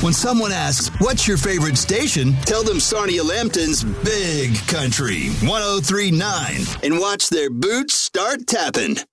When someone asks, what's your favorite station? Tell them Sarnia Lambton's Big Country 103.9 and watch their boots start tapping.